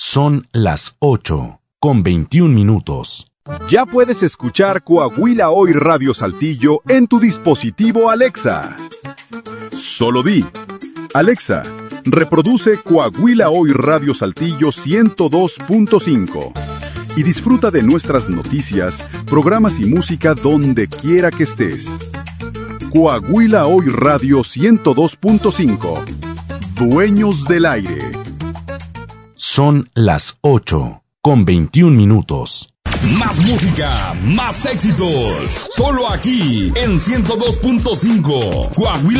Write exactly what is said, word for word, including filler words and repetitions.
Son las ocho, con veintiún minutos. Ya puedes escuchar Coahuila Hoy Radio Saltillo en tu dispositivo Alexa. Solo di: Alexa, reproduce Coahuila Hoy Radio Saltillo ciento dos punto cinco y disfruta de nuestras noticias, programas y música donde quiera que estés. Coahuila Hoy Radio ciento dos punto cinco. Dueños del aire. Son las ocho, con veintiún minutos. Más música, más éxitos. Solo aquí en ciento dos punto cinco. Coahuila